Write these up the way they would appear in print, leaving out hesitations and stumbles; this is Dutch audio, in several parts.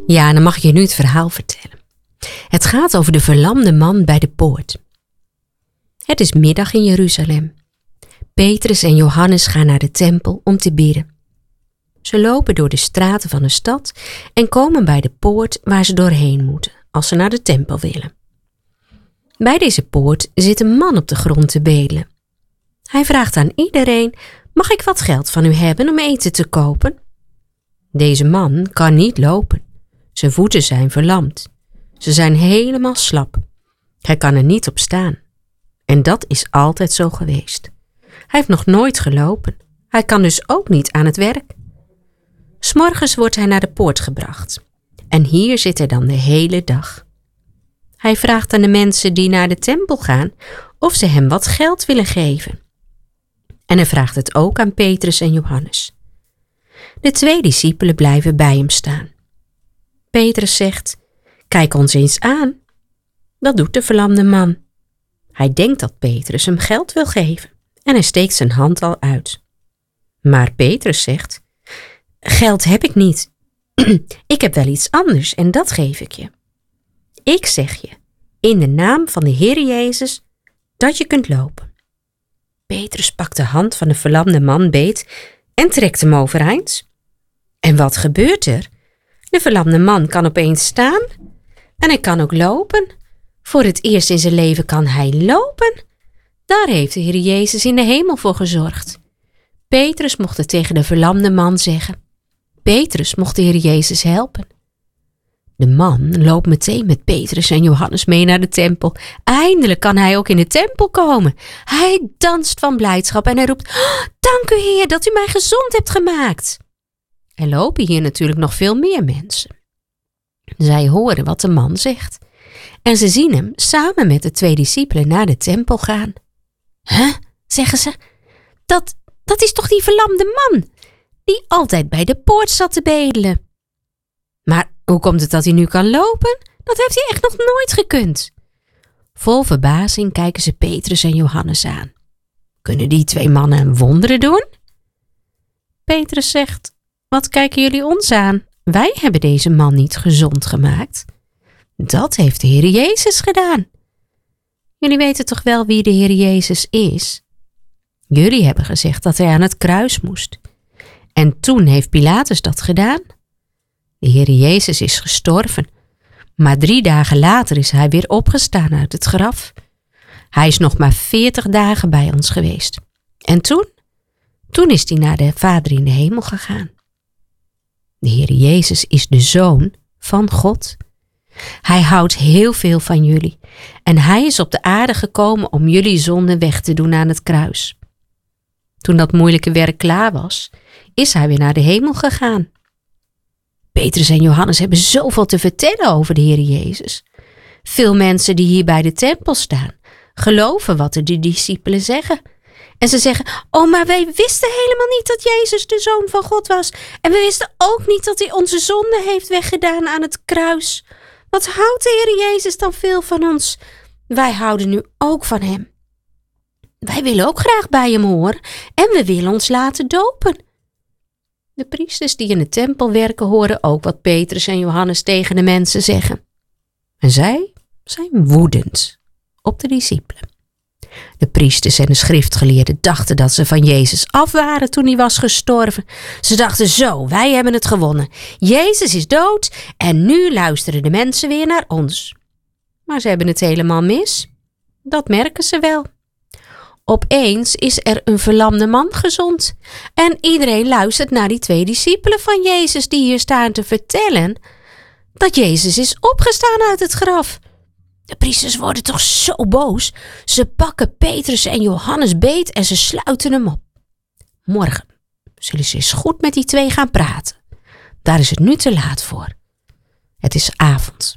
Ja, dan mag ik je nu het verhaal vertellen. Het gaat over de verlamde man bij de poort. Het is middag in Jeruzalem. Petrus en Johannes gaan naar de tempel om te bidden. Ze lopen door de straten van de stad en komen bij de poort waar ze doorheen moeten als ze naar de tempel willen. Bij deze poort zit een man op de grond te bedelen. Hij vraagt aan iedereen: mag ik wat geld van u hebben om eten te kopen? Deze man kan niet lopen. Zijn voeten zijn verlamd. Ze zijn helemaal slap. Hij kan er niet op staan. En dat is altijd zo geweest. Hij heeft nog nooit gelopen. Hij kan dus ook niet aan het werk. 'S Morgens wordt hij naar de poort gebracht. En hier zit hij dan de hele dag. Hij vraagt aan de mensen die naar de tempel gaan of ze hem wat geld willen geven. En hij vraagt het ook aan Petrus en Johannes. De 2 discipelen blijven bij hem staan. Petrus zegt: kijk ons eens aan. Dat doet de verlamde man. Hij denkt dat Petrus hem geld wil geven en hij steekt zijn hand al uit. Maar Petrus zegt: geld heb ik niet. Ik heb wel iets anders en dat geef ik je. Ik zeg je, in de naam van de Heer Jezus, dat je kunt lopen. Petrus pakt de hand van de verlamde man beet en trekt hem overeind. En wat gebeurt er? De verlamde man kan opeens staan en hij kan ook lopen. Voor het eerst in zijn leven kan hij lopen. Daar heeft de Heer Jezus in de hemel voor gezorgd. Petrus mocht het tegen de verlamde man zeggen. Petrus mocht de Heer Jezus helpen. De man loopt meteen met Petrus en Johannes mee naar de tempel. Eindelijk kan hij ook in de tempel komen. Hij danst van blijdschap en hij roept: oh, dank u Heer dat u mij gezond hebt gemaakt. Er lopen hier natuurlijk nog veel meer mensen. Zij horen wat de man zegt. En ze zien hem samen met de 2 discipelen naar de tempel gaan. Huh, zeggen ze, dat is toch die verlamde man, die altijd bij de poort zat te bedelen. Maar hoe komt het dat hij nu kan lopen? Dat heeft hij echt nog nooit gekund. Vol verbazing kijken ze Petrus en Johannes aan. Kunnen die 2 mannen wonderen doen? Petrus zegt: wat kijken jullie ons aan? Wij hebben deze man niet gezond gemaakt. Dat heeft de Heer Jezus gedaan. Jullie weten toch wel wie de Heer Jezus is? Jullie hebben gezegd dat hij aan het kruis moest. En toen heeft Pilatus dat gedaan. De Heer Jezus is gestorven, maar 3 dagen later is hij weer opgestaan uit het graf. Hij is nog maar 40 dagen bij ons geweest. En toen is hij naar de Vader in de hemel gegaan. De Heer Jezus is de Zoon van God. Hij houdt heel veel van jullie en hij is op de aarde gekomen om jullie zonde weg te doen aan het kruis. Toen dat moeilijke werk klaar was, is hij weer naar de hemel gegaan. Petrus en Johannes hebben zoveel te vertellen over de Heer Jezus. Veel mensen die hier bij de tempel staan, geloven wat de discipelen zeggen. En ze zeggen: oh, maar wij wisten helemaal niet dat Jezus de Zoon van God was. En we wisten ook niet dat hij onze zonde heeft weggedaan aan het kruis. Wat houdt de Heer Jezus dan veel van ons? Wij houden nu ook van hem. Wij willen ook graag bij hem horen en we willen ons laten dopen. De priesters die in de tempel werken horen ook wat Petrus en Johannes tegen de mensen zeggen. En zij zijn woedend op de discipelen. De priesters en de schriftgeleerden dachten dat ze van Jezus af waren toen hij was gestorven. Ze dachten: zo, wij hebben het gewonnen. Jezus is dood en nu luisteren de mensen weer naar ons. Maar ze hebben het helemaal mis. Dat merken ze wel. Opeens is er een verlamde man gezond. En iedereen luistert naar die 2 discipelen van Jezus die hier staan te vertellen dat Jezus is opgestaan uit het graf. De priesters worden toch zo boos. Ze pakken Petrus en Johannes beet en ze sluiten hem op. Morgen zullen ze eens goed met die 2 gaan praten. Daar is het nu te laat voor. Het is avond.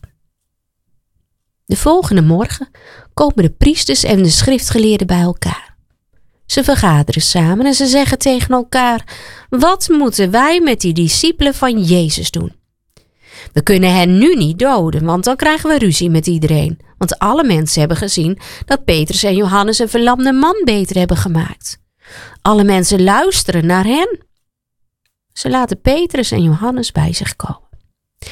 De volgende morgen komen de priesters en de schriftgeleerden bij elkaar. Ze vergaderen samen en ze zeggen tegen elkaar: wat moeten wij met die discipelen van Jezus doen? We kunnen hen nu niet doden, want dan krijgen we ruzie met iedereen. Want alle mensen hebben gezien dat Petrus en Johannes een verlamde man beter hebben gemaakt. Alle mensen luisteren naar hen. Ze laten Petrus en Johannes bij zich komen.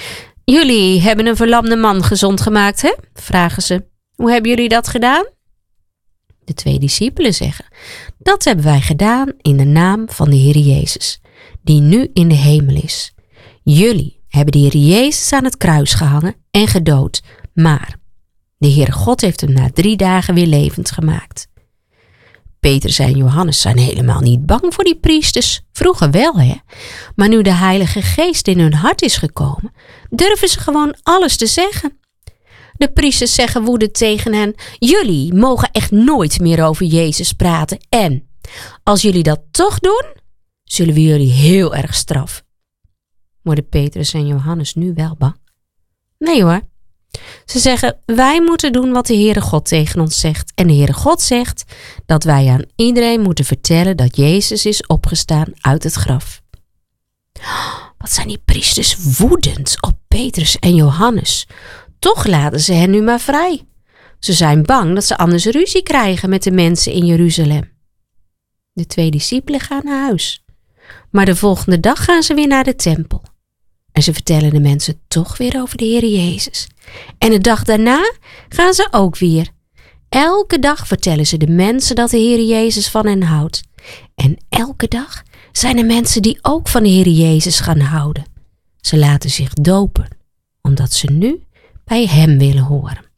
Jullie hebben een verlamde man gezond gemaakt, hè? Vragen ze. Hoe hebben jullie dat gedaan? De 2 discipelen zeggen: dat hebben wij gedaan in de naam van de Heer Jezus, die nu in de hemel is. Jullie hebben de Heer Jezus aan het kruis gehangen en gedood, maar de Heere God heeft hem na 3 dagen weer levend gemaakt. Petrus en Johannes zijn helemaal niet bang voor die priesters. Vroeger wel, hè? Maar nu de Heilige Geest in hun hart is gekomen, durven ze gewoon alles te zeggen. De priesters zeggen woedend tegen hen: jullie mogen echt nooit meer over Jezus praten en als jullie dat toch doen, zullen we jullie heel erg straffen. Worden Petrus en Johannes nu wel bang? Nee hoor. Ze zeggen: wij moeten doen wat de Heere God tegen ons zegt. En de Heere God zegt dat wij aan iedereen moeten vertellen dat Jezus is opgestaan uit het graf. Wat zijn die priesters woedend op Petrus en Johannes. Toch laten ze hen nu maar vrij. Ze zijn bang dat ze anders ruzie krijgen met de mensen in Jeruzalem. De 2 discipelen gaan naar huis. Maar de volgende dag gaan ze weer naar de tempel. En ze vertellen de mensen toch weer over de Heer Jezus. En de dag daarna gaan ze ook weer. Elke dag vertellen ze de mensen dat de Heer Jezus van hen houdt. En elke dag zijn er mensen die ook van de Heer Jezus gaan houden. Ze laten zich dopen, omdat ze nu bij hem willen horen.